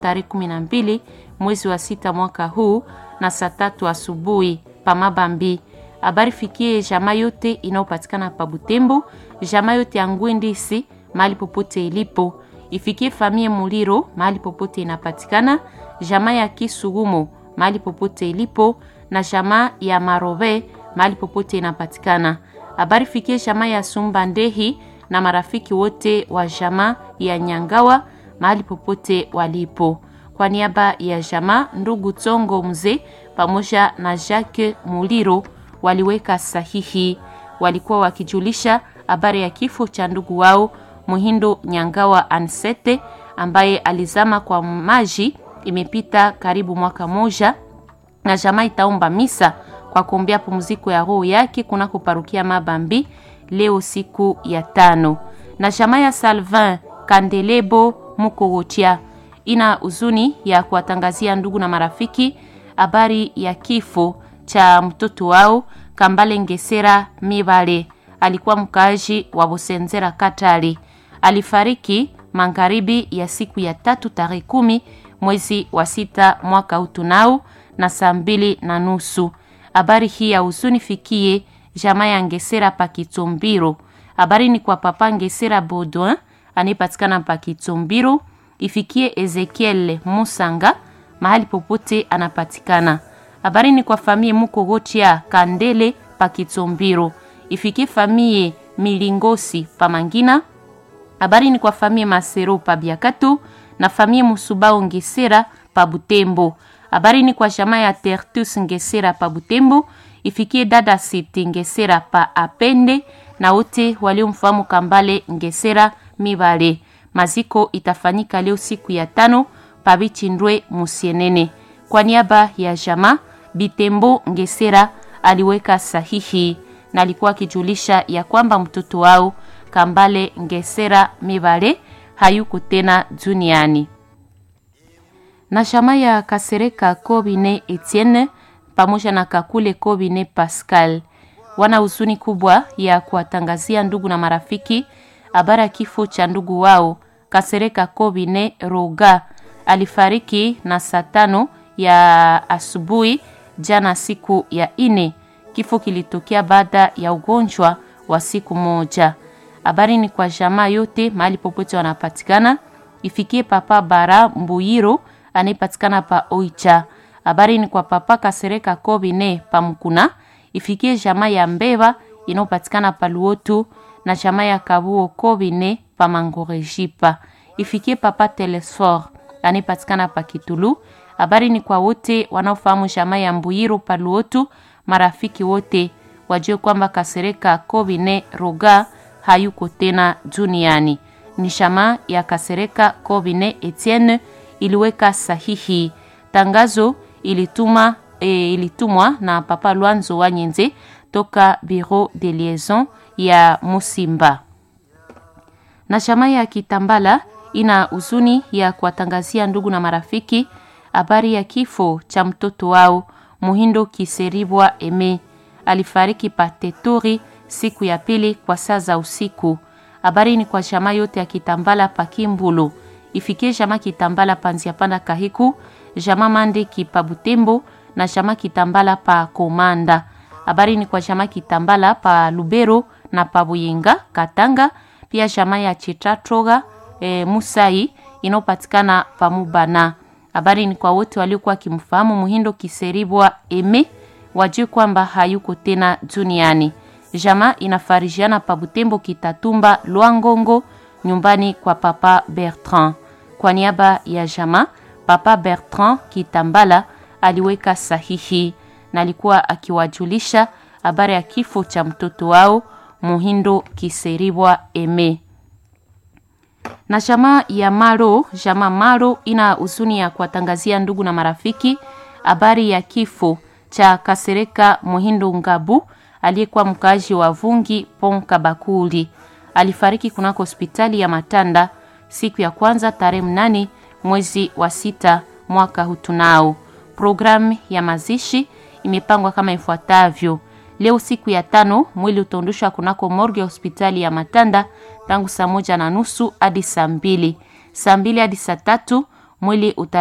tarehe 12 mwezi wa 6 mwaka huu na saa 3 asubuhi pa Mabambi. Habari fikie jamaa yote inayopatikana pa Butembo, jamaa yote ya Ngwendisi mahali popote ilipo. Ifikie famie Muliro mahali popote inapatikana, jamaa ya Kisugumo mahali popote ilipo na jamaa ya Marove mahali popote inapatikana. Habari fikie jamaa ya Sumbandehi na marafiki wote wa jamaa ya Nyangawa mahali popote walipo. Kwa niaba ya jamaa, ndugu Tongo Mzee pamoja na Jacques Muliro waliweka sahihi. Walikuwa wakijulisha habari ya kifo cha ndugu wao Muhindo Nyangawa Ansete ambaye alizama kwa maji imepita karibu mwaka moja, na jamaa itaomba misa kwa kuombea pumziko ya roho yake kunako parokia Mabambi leo siku ya 5. Na jamaa ya Salvin Kandelebo Mukogotia ina huzuni ya kuwatangazia ndugu na marafiki habari ya kifo cha mtoto wao Kambale Ngesera Mibale. Alikuwa mkaaji wa Bosenzera Katali. Alifariki magharibi ya siku ya 3 tarehe 10 mwezi wa 6 mwaka utunao na saa 2:30. Habari hii ya huzuni fikie jamaa ya Ngesera pa Kitombiro. Habari ni kwa papa Ngesera Baudouin anipatikana pa Kitombiro. Ifikie Ezekiel Musanga mahali popote anapatikana. Habari ni kwa famie Mukogotia Kandele pa Kitombiro. Ifikie famie Milingosi pa Mangina. Habari ni kwa famie Masero pa Biakato na famie Musubao Ngesera pa Butembo. Habari ni kwa jamaa ya Tertus Ngesera pa Butembo. Ifikie dada Siti Ngesera pa Apende na wote waliomfahamu Kambale Ngesera Mibale. Maziko itafanyika leo siku ya 5 pa Bichindwe Musienene. Kwa niaba ya jamaa, Bitembo Ngesera aliweka sahihi na alikuwa akijulisha ya kwamba mtoto wao Kambale Ngesera Mibale hayuko tena duniani. Na jamaa ya Kasereka Kobine Etienne pamoja na Kakule Kobine Pascal wana huzuni kubwa ya kuwatangazia ndugu na marafiki habari ya kifo cha ndugu wao Kasereka Kobine Roga. Alifariki na saa 5 ya asubuhi jana siku ya 4. Kifo kilitokea baada ya ugonjwa wa siku moja. Habari ni kwa jamaa yote mahali popote wanapatikana. Ifikie papa Bara Mbuyiro anayepatikana pa Oicha. Habari ni kwa papa Kasereka Kobine pa Mkuna. Ifikie jamaa ya Mbeva inayopatikana pa Luotu na jamaa ya Kabuo Kobine pa Mangorejipa. Ifikie papa Telesfor anayepatikana pa Kitulu. Habari ni kwa wote wanaofahamu jamaa ya Mbuyiro pa Luotu. Marafiki wote wajue kwamba Kasereka Kobine Roga hayuko tena duniani. Ni jamaa ya Kasereka Kobine Etienne iliweka sahihi. Tangazo ilitumwa na papa Luanzo Wanyenze toka Bureau de Liaison ya Musimba. Na jamaa ya Kitambala ina huzuni ya kuwatangazia ndugu na marafiki habari ya kifo cha mtoto wao Muhindo Kiseribwa Eme. Alifariki pa Tetori siku ya 2 kwa saa za usiku. Habari ni kwa jamaa yote ya Kitambala pa Kimbulu. Ifikie jamaa Kitambala pa Nziapanda Kahiku, jamaa Mandeki pa Butembo na jamaa Kitambala pa Komanda. Habari ni kwa jamaa Kitambala pa Lubero na pa Buyenga Katanga, pia jamaa ya Chitatroga Musai inayopatikana pa Mubana. Habari ni kwa wote waliokuwa kimfahamu Muhindo Kiseribwa Eme wajue kwamba hayuko tena duniani. Jamaa inafarijiana pa Butembo Kitatumba Luangongo nyumbani kwa papa Bertrand. Kwa niaba ya jamaa, papa Bertrand Kitambala aliweka sahihi na alikuwa akiwajulisha habari ya kifo cha mtoto wao Muhindo Kiseribwa Eme. Na jamaa ya Maro ina huzuni ya kuwatangazia ndugu na marafiki habari ya kifo cha Kasereka Muhindo Ngabu aliyekuwa mkaaji wa Vungi Ponka Bakuli. Alifariki kunako hospitali ya Matanda siku ya kwanza tarehe 8 mwezi wa 6 mwaka hutunao. Programu ya mazishi imepangwa kama ifuatavyo. Leo siku ya 5 mwili utaondoshwa kunako morgue hospitali ya Matanda tangu saa 1:30 hadi saa 2. Saa 2 hadi saa 3 Mwili